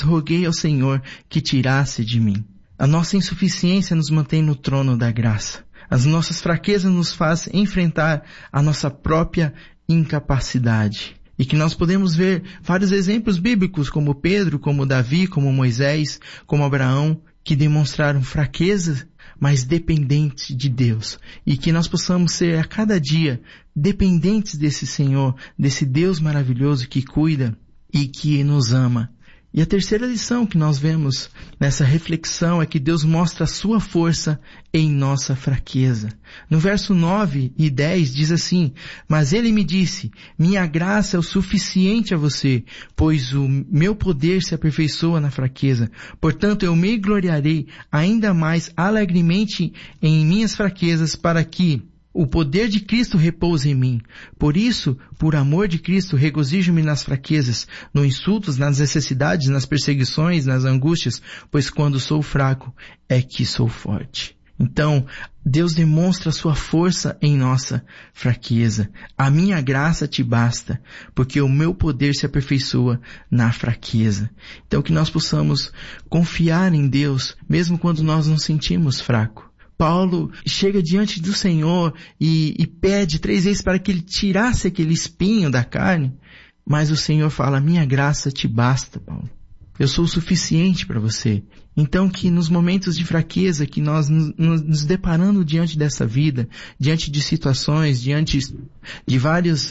roguei ao Senhor que tirasse de mim. A nossa insuficiência nos mantém no trono da graça. As nossas fraquezas nos fazem enfrentar a nossa própria incapacidade. E que nós podemos ver vários exemplos bíblicos, como Pedro, como Davi, como Moisés, como Abraão, que demonstraram fraqueza, mas dependentes de Deus. E que nós possamos ser a cada dia dependentes desse Senhor, desse Deus maravilhoso que cuida e que nos ama. E a terceira lição que nós vemos nessa reflexão é que Deus mostra a sua força em nossa fraqueza. No verso 9 e 10 diz assim: mas ele me disse, minha graça é o suficiente a você, pois o meu poder se aperfeiçoa na fraqueza. Portanto, eu me gloriarei ainda mais alegremente em minhas fraquezas, para que o poder de Cristo repousa em mim. Por isso, por amor de Cristo, regozijo-me nas fraquezas, nos insultos, nas necessidades, nas perseguições, nas angústias, pois quando sou fraco é que sou forte. Então, Deus demonstra a sua força em nossa fraqueza. A minha graça te basta, porque o meu poder se aperfeiçoa na fraqueza. Então, que nós possamos confiar em Deus, mesmo quando nós nos sentimos fracos. Paulo chega diante do Senhor e pede 3 vezes para que ele tirasse aquele espinho da carne, mas o Senhor fala, minha graça te basta, Paulo. Eu sou o suficiente para você. Então que nos momentos de fraqueza, que nós nos deparando diante dessa vida, diante de situações, diante de várias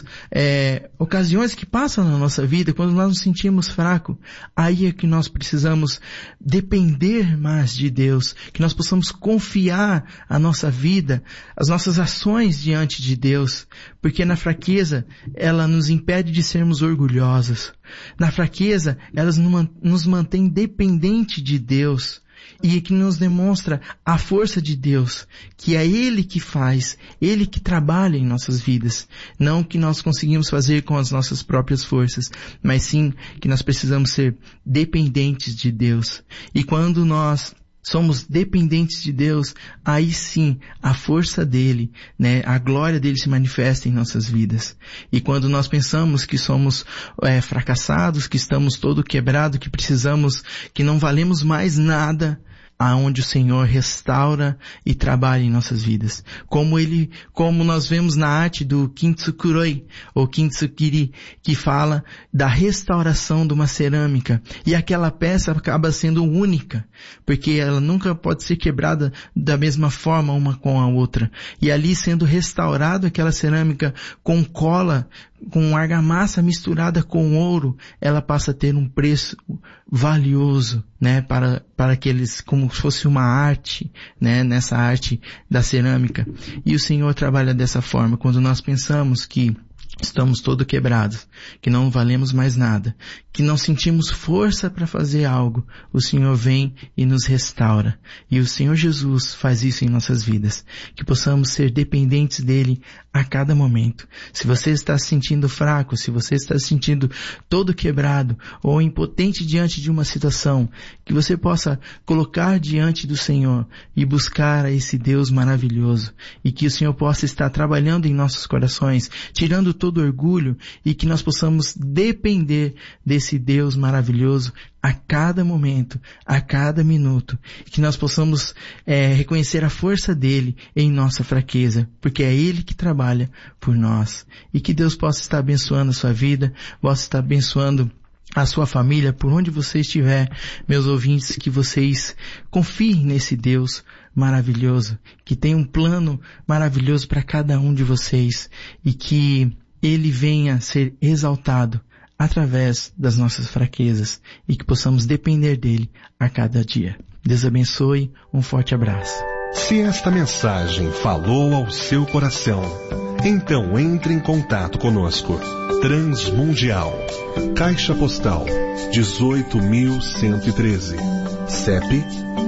ocasiões que passam na nossa vida, quando nós nos sentimos fracos, aí é que nós precisamos depender mais de Deus, que nós possamos confiar a nossa vida, as nossas ações diante de Deus, porque na fraqueza ela nos impede de sermos orgulhosos. Na fraqueza, elas nos mantém dependente de Deus e que nos demonstra a força de Deus, que é Ele que faz, Ele que trabalha em nossas vidas. Não que nós conseguimos fazer com as nossas próprias forças, mas sim que nós precisamos ser dependentes de Deus. E quando nós somos dependentes de Deus, aí sim a força dele, a glória dele se manifesta em nossas vidas. E quando nós pensamos que somos fracassados, que estamos todo quebrado, que precisamos, que não valemos mais nada, aonde o Senhor restaura e trabalha em nossas vidas. Como nós vemos na arte do Kintsukuroi, ou Kintsukiri, que fala da restauração de uma cerâmica. E aquela peça acaba sendo única, porque ela nunca pode ser quebrada da mesma forma uma com a outra. E ali sendo restaurado aquela cerâmica com cola, com argamassa misturada com ouro, ela passa a ter um preço valioso, para aqueles, como se fosse uma arte, nessa arte da cerâmica. E o Senhor trabalha dessa forma, quando nós pensamos que estamos todo quebrados, que não valemos mais nada, que não sentimos força para fazer algo, o Senhor vem e nos restaura. E o Senhor Jesus faz isso em nossas vidas, que possamos ser dependentes dele a cada momento. Se você está se sentindo fraco, se você está se sentindo todo quebrado ou impotente diante de uma situação, que você possa colocar diante do Senhor e buscar a esse Deus maravilhoso, e que o Senhor possa estar trabalhando em nossos corações, tirando todo orgulho, e que nós possamos depender desse Deus maravilhoso a cada momento, a cada minuto, e que nós possamos reconhecer a força dele em nossa fraqueza, porque é ele que trabalha por nós. E que Deus possa estar abençoando a sua vida, possa estar abençoando a sua família, por onde você estiver, meus ouvintes, que vocês confiem nesse Deus maravilhoso, que tem um plano maravilhoso para cada um de vocês, e que ele venha ser exaltado através das nossas fraquezas, e que possamos depender dele a cada dia. Deus abençoe, um forte abraço. Se esta mensagem falou ao seu coração, então entre em contato conosco. Transmundial, Caixa Postal 18.113, CEP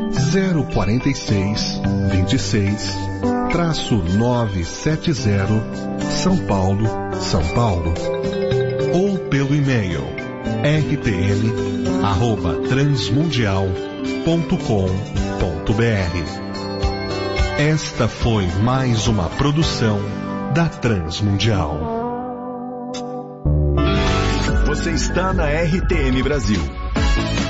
04626-970, São Paulo, São Paulo. Ou pelo e-mail rtm@transmundial.com.br. Esta foi mais uma produção da Transmundial. Você está na RTM Brasil.